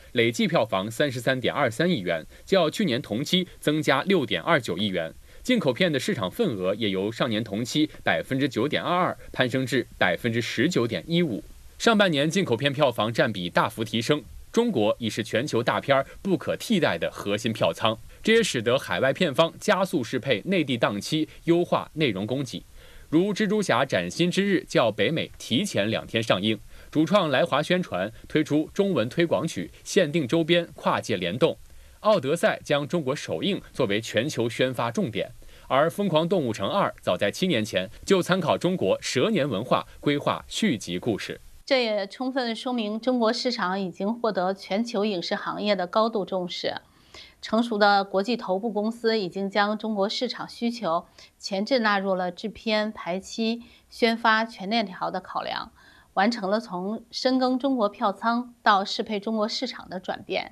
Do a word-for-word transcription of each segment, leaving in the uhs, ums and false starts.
累计票房三十三点二三亿元，较去年同期增加六点二九亿元。进口片的市场份额也由上年同期百分之九点二二攀升至百分之十九点一五。上半年进口片票房占比大幅提升，中国已是全球大片不可替代的核心票仓，这也使得海外片方加速适配内地档期，优化内容供给。如《蜘蛛侠：崭新之日》较北美提前两天上映，主创来华宣传推出中文推广曲、限定周边、跨界联动。《奥德赛》将中国首映作为全球宣发重点，而《疯狂动物城二》早在七年前就参考中国蛇年文化规划续集故事。 这也充分说明中国市场已经获得全球影视行业的高度重视。成熟的国际头部公司已经将中国市场需求前置纳入了制片、排期、宣发全链条的考量，完成了从深耕中国票仓到适配中国市场的转变。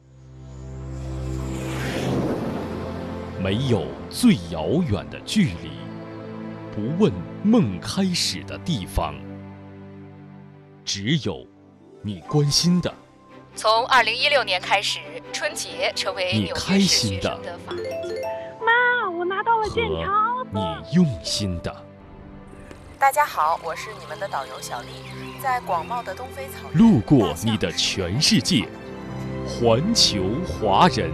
没有最遥远的距离，不问梦开始的地方，只有你关心的。 从二零一六年开始，春节成为你纽开约市心的学生的法定节。 妈，我拿到了健和康你用心的。 大家好，我是你们的导游小丽，在广袤的东非草原， 路过你的全世界，环球华人。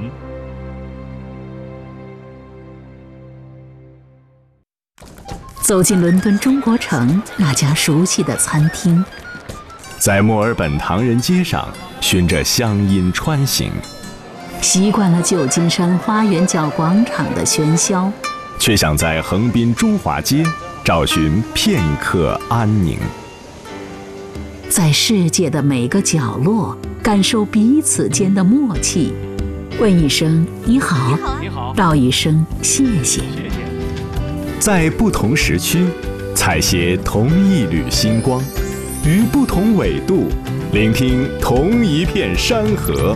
走进伦敦中国城那家熟悉的餐厅， 在墨尔本唐人街上循着乡音穿行， 习惯了旧金山花园角广场的喧嚣， 却想在横滨中华街找寻片刻安宁。 在世界的每个角落感受彼此间的默契，问一声你好， 你好， 道一声谢谢。 在不同时区采撷同一缕星光，于不同纬度聆听同一片山河。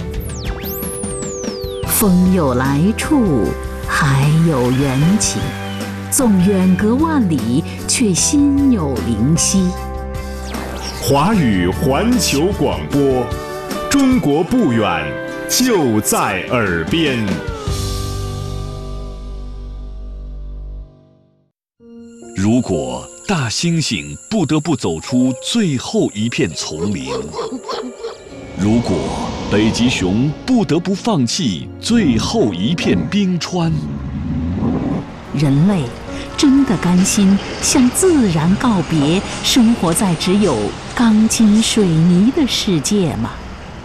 风有来处，海有缘起，纵远隔万里，却心有灵犀。 华语环球广播，中国不远，就在耳边。 如果大猩猩不得不走出最后一片丛林，如果北极熊不得不放弃最后一片冰川， 人类真的甘心向自然告别，生活在只有钢筋水泥的世界吗？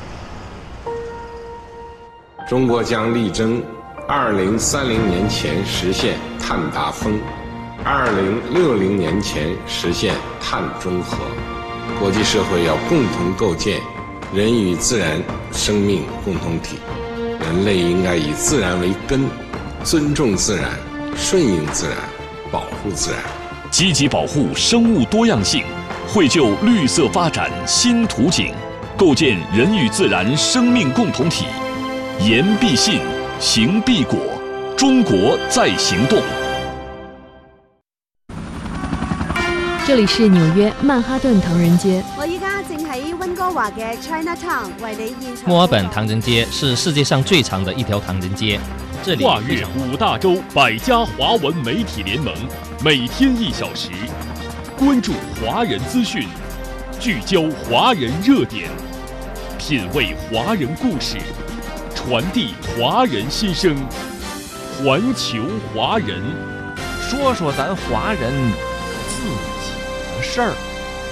中国将力争二零三零年前实现碳达峰，二零六零年前实现碳中和。国际社会要共同构建人与自然生命共同体，人类应该以自然为根，尊重自然，顺应自然，保护自然， 积极保护生物多样性，绘就绿色发展新图景，构建人与自然生命共同体。言必信，行必果，中国在行动。 这里是纽約曼哈頓唐人街。 我依家正喺溫哥華嘅 Chinatown 為你現場。 墨爾本唐人街是世界上最長的一條唐人街，這裡跨越五大洲百家華文媒體聯盟，每天一小時，關注華人資訊，聚焦華人熱點，品味華人故事，傳遞華人心聲，環球華人， 說說咱華人自己的事兒。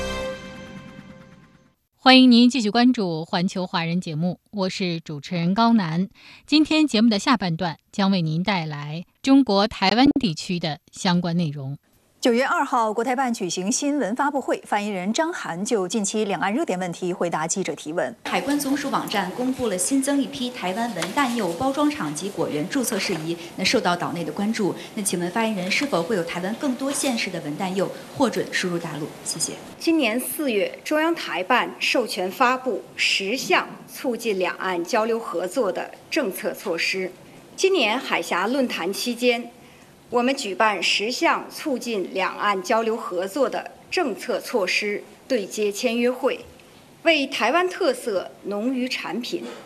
歡迎您繼續關注環球華人節目，我是主持人高楠。今天節目的下半段將為您帶來中國台灣地區的相關內容。 九月二號，國台辦舉行新聞發佈會，發言人張涵就近期兩岸熱點問題回答記者提問。 海關總署網站公布了新增一批台灣文旦柚包裝廠及果園註冊事宜，那受到島內的關注。那請問發言人，是否會有台灣更多縣市的文旦柚獲准輸入大陸？謝謝。 今年四月，中央台辦授權發布十項促進兩岸交流合作的政策措施。今年海峽論壇期間，我們舉辦十項促進兩岸交流合作的政策措施對接簽約會，為台灣特色農漁產品